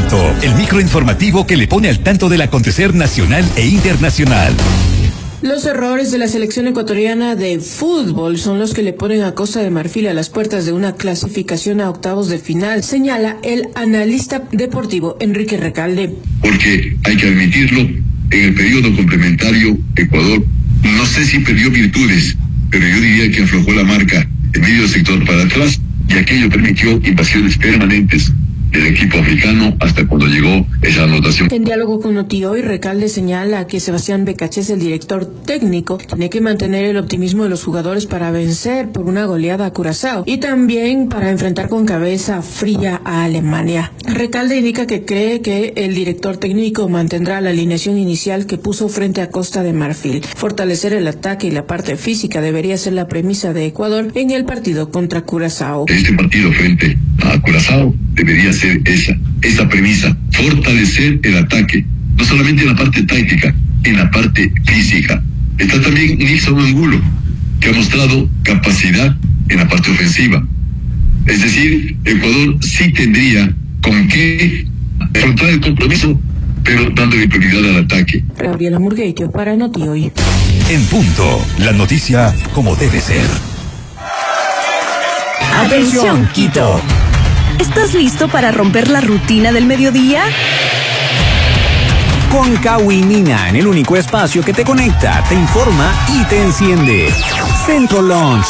Punto, el microinformativo que le pone al tanto del acontecer nacional e internacional. Los errores de la selección ecuatoriana de fútbol son los que le ponen a Costa de Marfil a las puertas de una clasificación a octavos de final, señala el analista deportivo Enrique Recalde. Porque hay que admitirlo, en el periodo complementario, Ecuador, no sé si perdió virtudes, pero yo diría que aflojó la marca en medio sector para atrás, y aquello permitió invasiones permanentes del equipo africano hasta cuando llegó esa anotación. En diálogo con Notihoy, Recalde señala que Sebastián Becachés, el director técnico, tiene que mantener el optimismo de los jugadores para vencer por una goleada a Curazao y también para enfrentar con cabeza fría a Alemania. Recalde indica que cree que el director técnico mantendrá la alineación inicial que puso frente a Costa de Marfil. Fortalecer el ataque y la parte física debería ser la premisa de Ecuador en el partido contra Curazao. Este partido frente a Curazao debería ser esa premisa, fortalecer el ataque, no solamente en la parte táctica, en la parte física. Está también Nixon Angulo, que ha mostrado capacidad en la parte ofensiva. Es decir, Ecuador sí tendría con qué afrontar el compromiso, pero dándole prioridad al ataque. Gabriela Murgueito para Notihoy. En punto, la noticia como debe ser. Atención, Quito. ¿Estás listo para romper la rutina del mediodía? Con Kawinina, en el único espacio que te conecta, te informa y te enciende. Centro Launch.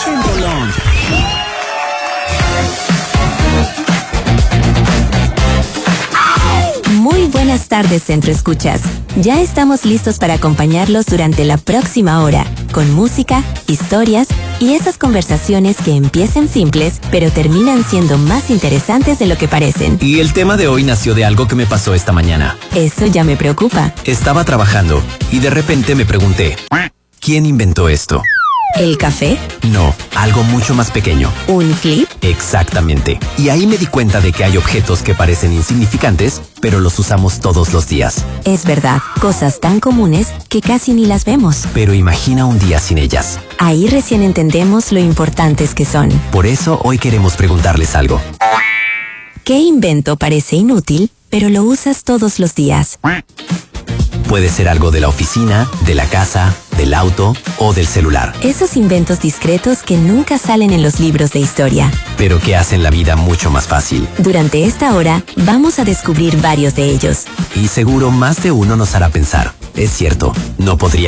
Muy buenas tardes, Centro Escuchas. Ya estamos listos para acompañarlos durante la próxima hora, con música, historias y esas conversaciones que empiezan simples, pero terminan siendo más interesantes de lo que parecen. Y el tema de hoy nació de algo que me pasó esta mañana. Eso ya me preocupa. Estaba trabajando y de repente me pregunté, ¿quién inventó esto? ¿El café? No, algo mucho más pequeño. ¿Un clip? Exactamente. Y ahí me di cuenta de que hay objetos que parecen insignificantes, pero los usamos todos los días. Es verdad, cosas tan comunes que casi ni las vemos. Pero imagina un día sin ellas. Ahí recién entendemos lo importantes que son. Por eso hoy queremos preguntarles algo. ¿Qué invento parece inútil, pero lo usas todos los días? Puede ser algo de la oficina, de la casa, del auto o del celular. Esos inventos discretos que nunca salen en los libros de historia, pero que hacen la vida mucho más fácil. Durante esta hora vamos a descubrir varios de ellos. Y seguro más de uno nos hará pensar. Es cierto, no podría